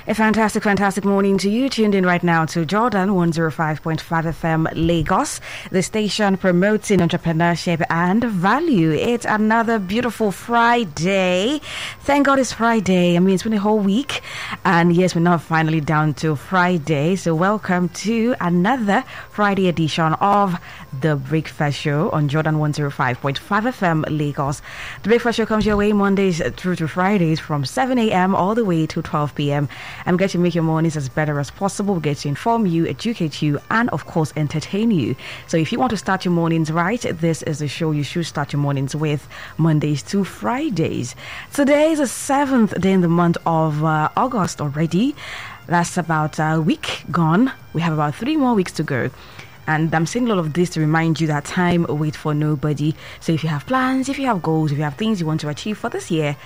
A fantastic morning to you. Tuned in right now to Jordan 105.5 FM Lagos, the station promoting entrepreneurship and value. It's another beautiful Friday. Thank God it's Friday. I mean, it's been a whole week. And yes, we're now finally down to Friday. So welcome to another Friday edition of The Breakfast Show on Jordan 105.5 FM Lagos. The Breakfast Show comes your way Mondays through to Fridays from 7 a.m. all the way to 12 p.m. I'm going to make your mornings as better as possible. We get to inform you, educate you, and of course entertain you. So if you want to start your mornings right, this is the show you should start your mornings with, Mondays to Fridays. Today is the 7th day in the month of August already. That's about a week gone. We have about 3 more weeks to go. And I'm saying all of this to remind you that time waits for nobody. So if you have plans, if you have goals, if you have things you want to achieve for this year,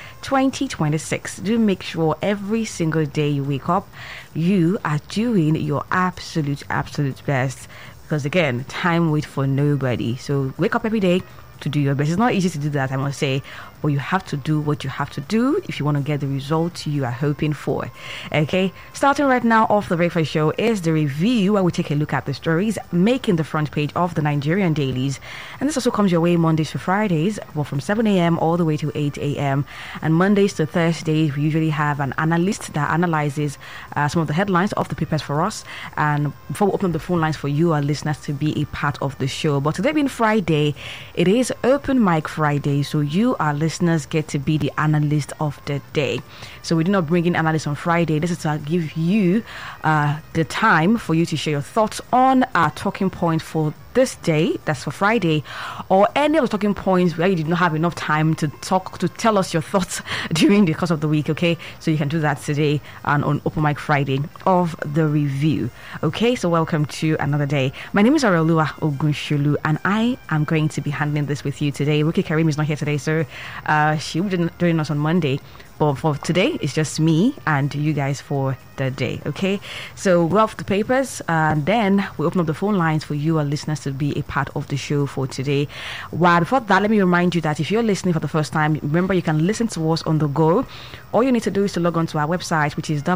2026, do make sure every single day you wake up, you are doing your absolute best. Because again, time waits for nobody. So wake up every day to do your best. It's not easy to do that, I must say, but you have to do what you have to do if you want to get the results you are hoping for. Okay, starting right now off the Breakfast Show is the review, where we take a look at the stories making the front page of the Nigerian dailies. And this also comes your way Mondays to Fridays, well, from 7 a.m. all the way to 8 a.m. And Mondays to Thursdays, we usually have an analyst that analyzes some of the headlines of the papers for us. And before we open up the phone lines for you, our listeners, to be a part of the show. But today being Friday, it is Open Mic Friday, so you, our listeners, get to be the analyst of the day. So we do not bring in analysts on Friday. This is to give you the time for you to share your thoughts on our talking points for this day, that's for Friday, or any of the talking points where you did not have enough time to tell us your thoughts during the course of the week. Okay, so you can do that today and on Open Mic Friday of the review. Okay, so welcome to another day. My name is Arelua Ogunshulu, and I am going to be handling this with you today. Ruki Karim is not here today, so she will be joining us on Monday. But for today, it's just me and you guys for the day, okay? So we'll have the papers, and then we open up the phone lines for you, our listeners, to be a part of the show for today. Well, before that, let me remind you that if you're listening for the first time, remember you can listen to us on the go. All you need to do is to log on to our website, which is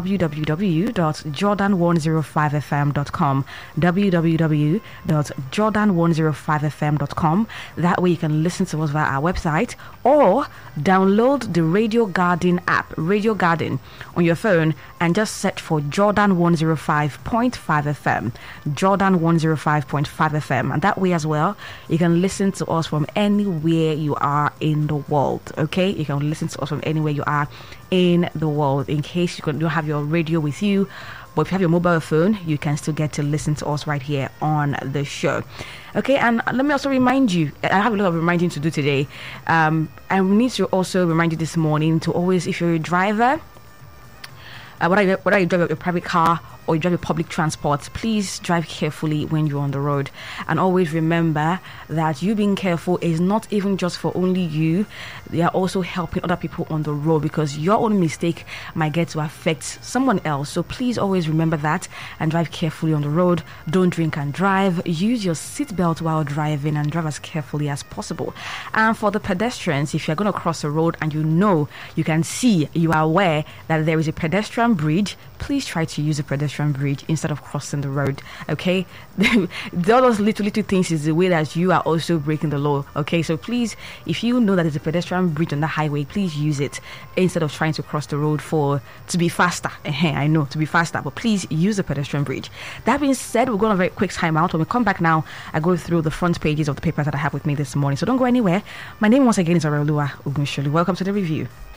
www.jordan105fm.com, www.jordan105fm.com. That way you can listen to us via our website, or download the Radio Garden app, Radio Garden, on your phone, and just search for Jordan 105.5 FM, Jordan 105.5 FM, and that way as well you can listen to us from anywhere you are in the world. Okay, you can listen to us from anywhere you are in the world, in case you don't have your radio with you. But if you have your mobile phone, you can still get to listen to us right here on the show. Okay, and let me also remind you, I have a lot of reminding to do today. I need to also remind you this morning to always, if you're a driver, whether you drive a private car or you drive a public transport, please drive carefully when you're on the road. And always remember that you being careful is not even just for only you. They are also helping other people on the road, because your own mistake might get to affect someone else. So please always remember that and drive carefully on the road. Don't drink and drive. Use your seatbelt while driving and drive as carefully as possible. And for the pedestrians, if you're going to cross the road and you can see, you are aware that there is a pedestrian bridge, please try to use a pedestrian bridge instead of crossing the road. Okay, all those little things is the way that you are also breaking the law. Okay, so please, if you know that there's a pedestrian bridge on the highway, please use it instead of trying to cross the road to be faster. I know, to be faster, but please use the pedestrian bridge. That being said, we're going on a very quick time out. When we come back now, I go through the front pages of the papers that I have with me this morning, so don't go anywhere. My name once again is Arelua Ogunshulu. Welcome to the review.